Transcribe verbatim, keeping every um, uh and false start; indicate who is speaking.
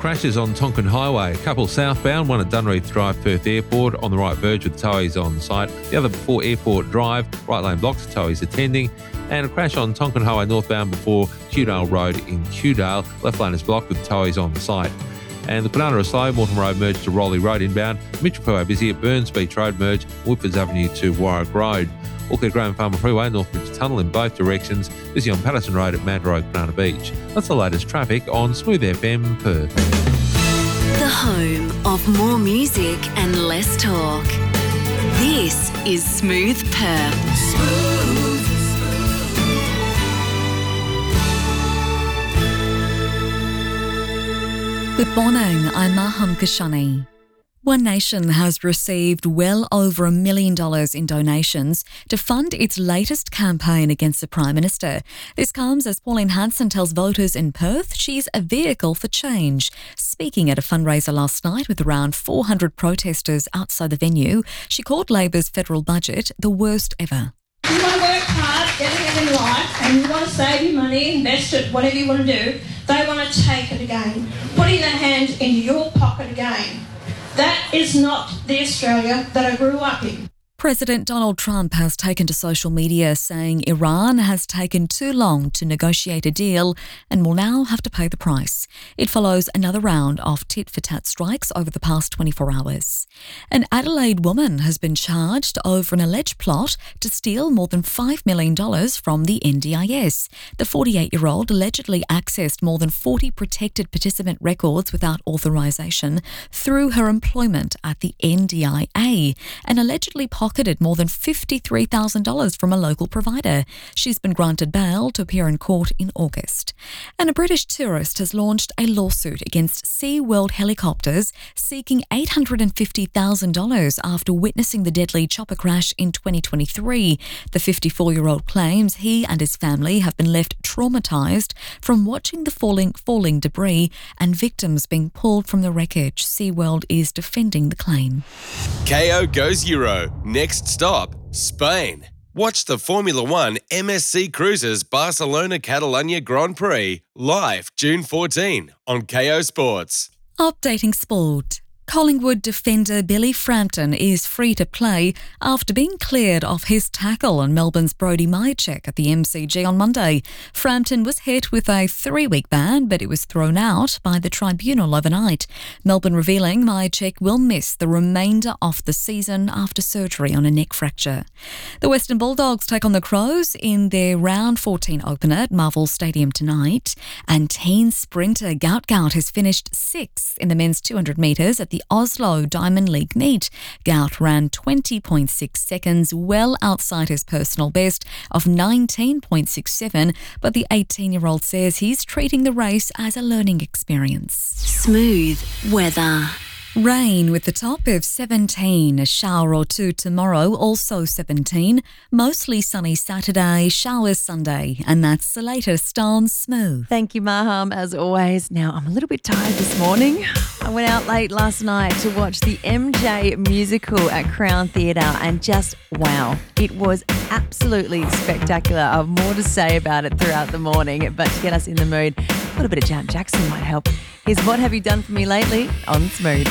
Speaker 1: crashes on Tonkin Highway. A couple southbound, one at Dunreath Drive, Perth Airport, on the right verge with towies on site. The other before Airport Drive, right lane blocks, towies attending. And a crash on Tonkin Highway northbound before Kewdale Road in Kewdale. Left lane is blocked with towies on site. And the Banana are slow. Mortimer Road merged to Rowley Road inbound. Mitchell are busy at Burns Beach Road merge. Woodfords Avenue to Warwick Road. Orchid Graham Farmer Freeway, Northbridge Tunnel in both directions. Busy on Patterson Road at Mad Road, Banana Beach. That's the latest traffic on Smooth F M Perth.
Speaker 2: The home of more music and less talk. This is Smooth Perth. Smooth.
Speaker 3: Good morning, I'm Maham Kashani. One Nation has received well over a million dollars in donations to fund its latest campaign against the Prime Minister. This comes as Pauline Hanson tells voters in Perth she's a vehicle for change. Speaking at a fundraiser last night with around four hundred protesters outside the venue, she called Labor's federal budget the worst ever.
Speaker 4: You want to work hard, get ahead in life, and you want to save your money, invest it, whatever you want to do, they want to take it again, putting their hand into your pocket again. That is not the Australia that I grew up in.
Speaker 3: President Donald Trump has taken to social media saying Iran has taken too long to negotiate a deal and will now have to pay the price. It follows another round of tit-for-tat strikes over the past twenty-four hours. An Adelaide woman has been charged over an alleged plot to steal more than five million dollars from the N D I S. The forty-eight-year-old allegedly accessed more than forty protected participant records without authorisation through her employment at the N D I A and allegedly pocketed more than fifty-three thousand dollars from a local provider. She's been granted bail to appear in court in August. And a British tourist has launched a lawsuit against SeaWorld Helicopters seeking eight hundred fifty thousand dollars after witnessing the deadly chopper crash in twenty twenty-three. The fifty-four-year-old claims he and his family have been left traumatised from watching the falling, falling debris and victims being pulled from the wreckage. SeaWorld is defending the claim.
Speaker 5: K O goes Euro. Next stop, Spain. Watch the Formula One M S C Cruises Barcelona Catalunya Grand Prix live June fourteenth on K O Sports.
Speaker 3: Updating sport. Collingwood defender Billy Frampton is free to play after being cleared off his tackle on Melbourne's Brodie Myercheck at the M C G on Monday. Frampton was hit with a three-week ban, but it was thrown out by the tribunal overnight. Melbourne revealing Myercheck will miss the remainder of the season after surgery on a neck fracture. The Western Bulldogs take on the Crows in their round fourteen opener at Marvel Stadium tonight. And teen sprinter Gout Gout has finished sixth in the men's two hundred metres at the Oslo Diamond League meet. Gout ran twenty point six seconds, well outside his personal best of nineteen point six seven, but the eighteen-year-old says he's treating the race as a learning experience.
Speaker 2: Smooth weather.
Speaker 3: Rain with the top of seventeen, a shower or two tomorrow, also seventeen. Mostly sunny Saturday, showers Sunday, and that's the latest on Smooth.
Speaker 6: Thank you, Maham, as always. Now, I'm a little bit tired this morning. I went out late last night to watch the M J musical at Crown Theatre and just, wow, it was absolutely spectacular. I have more to say about it throughout the morning, but to get us in the mood, a little bit of Janet Jackson might help. Here's What Have You Done For Me Lately on Smooth.